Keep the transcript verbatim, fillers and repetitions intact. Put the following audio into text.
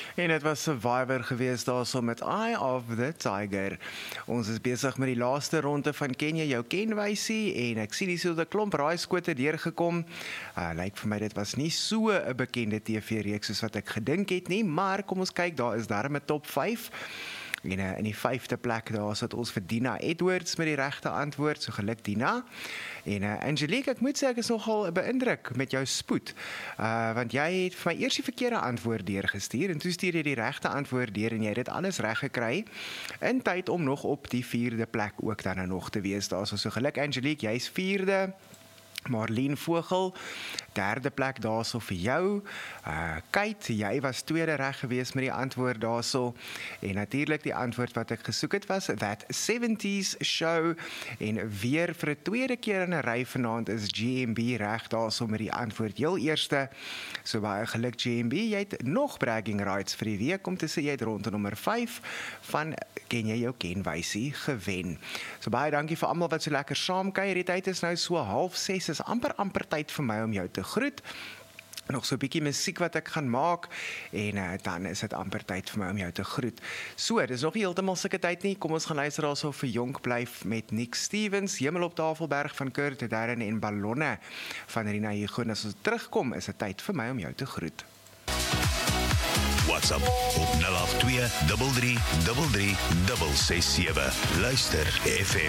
En dit was Survivor geweest daarso met Eye of the Tiger. Ons is besig met die laaste ronde van Ken jy jou kenwysie en ek sien hier so 'n klomp raaiskote deurgekom. Uh, Lyk vir my dit was nie so 'n bekende T V-reeks soos wat ek gedink het nie, maar kom ons kyk, daar is darm 'n top vyf. En uh, in die vyfde plek daar sit ons vir Dina Edwards met die regte antwoord, so geluk Dina. En uh, Angelique, ek moet sê ek is nogal beïndruk met jou spoed, uh, want jy het vir my eers die verkeerde antwoord deurgestuur en toe stuur jy die regte antwoord deur en jy het dit alles reg gekry in tyd om nog op die vierde plek ook dan nog te wees. Daar is so geluk Angelique, jy's vierde. Marlene Vogel, derde plek daarso vir jou. Uh, Kate, jy was tweede reg geweest met die antwoord daarso. En natuurlik die antwoord wat ek gesoek het was That seventies Show. En weer vir 'n tweede keer in 'n ry vanaand is G M B reg daarso met die antwoord heel eerste. So baie geluk G M B, jy het nog bragging rights vir die week om te sê jy het ronde nommer vyf van Ken jy jou kenwysie gewen. So baie dankie vir almal wat so lekker saamkuier. Die tyd is nou so half ses, is amper amper tyd vir my om jou te groet. Nog so 'n bietjie musiek wat ek gaan maak en uh, dan is dit amper tyd vir my om jou te groet. So, dis nog nie heeltemal sulke tyd nie. Kom ons gaan luister also vir Jonk Blyf met Nick Stevens, Hemel op Tafelberg van Kurt Darren en Ballonne van Rina Hugo. As ons terugkom, is dit tyd vir my om jou te groet. WhatsApp op nul agt twee drie drie drie drie ses ses sewe. Luister F M.